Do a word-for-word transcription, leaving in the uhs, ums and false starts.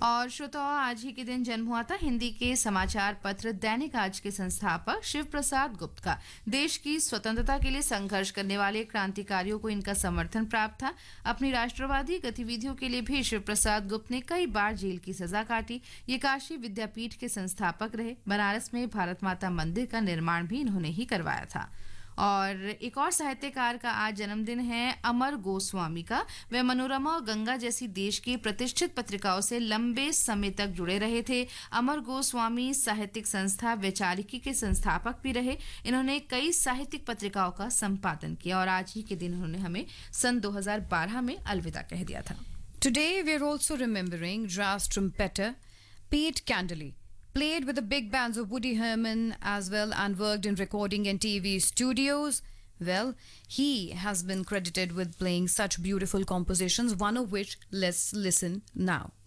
और श्रोताओं, आज ही के दिन जन्म हुआ था हिंदी के समाचार पत्र दैनिक आज के संस्थापक शिव प्रसाद गुप्त का। देश की स्वतंत्रता के लिए संघर्ष करने वाले क्रांतिकारियों को इनका समर्थन प्राप्त था। अपनी राष्ट्रवादी गतिविधियों के लिए भी शिव प्रसाद गुप्त ने कई बार जेल की सजा काटी। ये काशी विद्यापीठ के संस्थापक रहे। बनारस में भारत माता मंदिर का निर्माण भी इन्होंने ही करवाया था। और एक और साहित्यकार का आज जन्मदिन है, अमर गोस्वामी का। वे मनोरमा और गंगा जैसी देश की प्रतिष्ठित पत्रिकाओं से लंबे समय तक जुड़े रहे थे। अमर गोस्वामी साहित्यिक संस्था वैचारिकी के संस्थापक भी रहे। इन्होंने कई साहित्यिक पत्रिकाओं का संपादन किया और आज ही के दिन उन्होंने हमें सन दो हज़ार बारह में अलविदा कह दिया था। Today we are also remembering jazz trumpeter Pete Candley. Played with the big bands of Woody Herman as well and worked in recording and T V studios. Well, he has been credited with playing such beautiful compositions, one of which let's listen now.